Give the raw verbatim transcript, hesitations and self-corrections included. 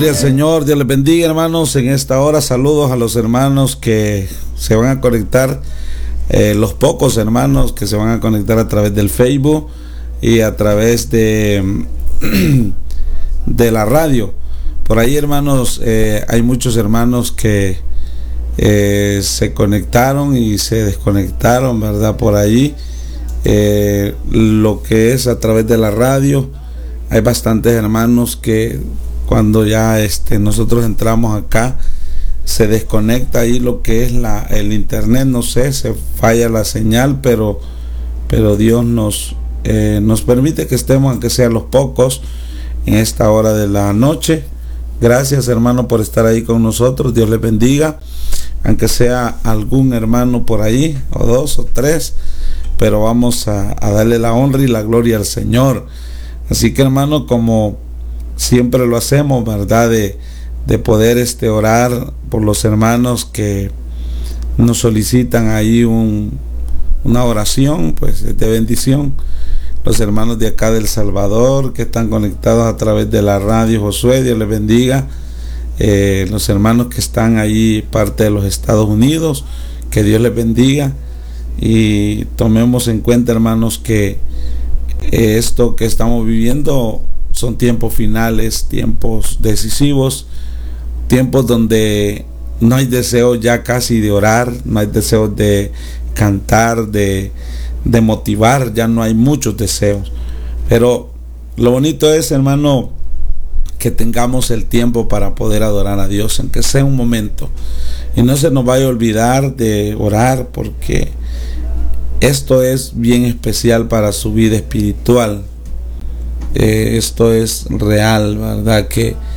Gloria al Señor, Dios les bendiga, hermanos. En esta hora saludos a los hermanos que se van a conectar, eh, los pocos hermanos que se van a conectar a través del Facebook y a través de, de la radio. Por ahí, hermanos, eh, hay muchos hermanos que eh, se conectaron y se desconectaron, ¿verdad? Por ahí, eh, lo que es a través de la radio, hay bastantes hermanos que cuando ya este, nosotros entramos acá, se desconecta ahí lo que es la, el internet, no sé, se falla la señal, pero, pero Dios nos, eh, nos permite que estemos, aunque sean los pocos, en esta hora de la noche. Gracias, hermano, por estar ahí con nosotros. Dios les bendiga, aunque sea algún hermano por ahí, o dos o tres, pero vamos a, a darle la honra y la gloria al Señor. Así que, hermano, como siempre lo hacemos, ¿verdad? De, de poder este, orar por los hermanos que nos solicitan ahí un, una oración, pues de bendición. Los hermanos de acá del Salvador que están conectados a través de la radio Josué, Dios les bendiga. Eh, los hermanos que están ahí parte de los Estados Unidos, que Dios les bendiga. Y tomemos en cuenta, hermanos, que eh, esto que estamos viviendo son tiempos finales, tiempos decisivos, tiempos donde no hay deseo ya casi de orar, no hay deseo de cantar, de, de motivar, ya no hay muchos deseos. Pero lo bonito es, hermano, que tengamos el tiempo para poder adorar a Dios, aunque sea un momento. Y no se nos vaya a olvidar de orar, porque esto es bien especial para su vida espiritual. Eh, esto es real, ¿verdad? Que